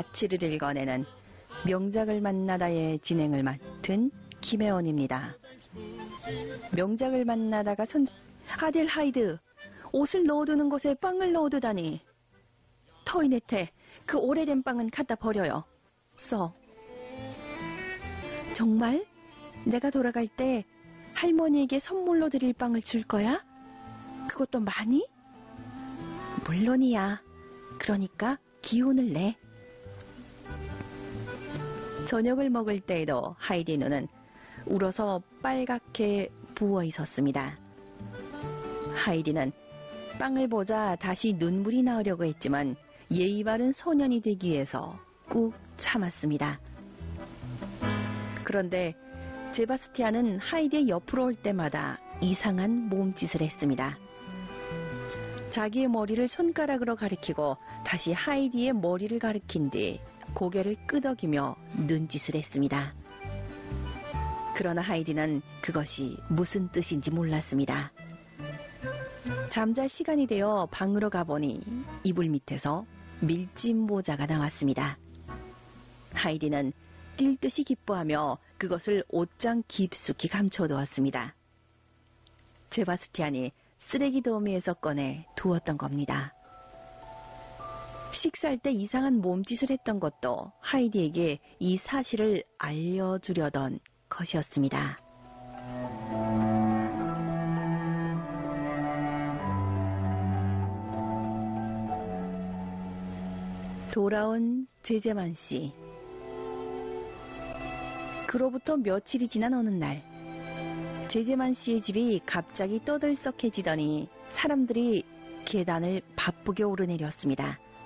잡지를 읽어내는 명작을 만나다의 진행을 맡은 김혜원입니다. 명작을 만나다가 아델 하이드, 옷을 넣어두는 곳에 빵을 넣어두다니. 토이넷에 그 오래된 빵은 갖다 버려요. 정말? 내가 돌아갈 때 할머니에게 선물로 드릴 빵을 줄 거야? 그것도 많이? 물론이야. 그러니까 기운을 내. 저녁을 먹을 때에도 하이디 눈은 울어서 빨갛게 부어 있었습니다. 하이디는 빵을 보자 다시 눈물이 나오려고 했지만 예의 바른 소년이 되기 위해서 꾹 참았습니다. 그런데 제바스티안은 하이디의 옆으로 올 때마다 이상한 몸짓을 했습니다. 자기의 머리를 손가락으로 가리키고 다시 하이디의 머리를 가리킨 뒤 고개를 끄덕이며 눈짓을 했습니다. 그러나 하이디는 그것이 무슨 뜻인지 몰랐습니다. 잠잘 시간이 되어 방으로 가보니 이불 밑에서 밀짚 모자가 나왔습니다. 하이디는 뛸 듯이 기뻐하며 그것을 옷장 깊숙이 감춰두었습니다. 제바스티안이 쓰레기 더미에서 꺼내 두었던 겁니다. 식사할 때 이상한 몸짓을 했던 것도 하이디에게 이 사실을 알려주려던 것이었습니다. 돌아온 제제만 씨. 그로부터 며칠이 지난 어느 날, 제제만 씨의 집이 갑자기 떠들썩해지더니 사람들이 계단을 바쁘게 오르내렸습니다.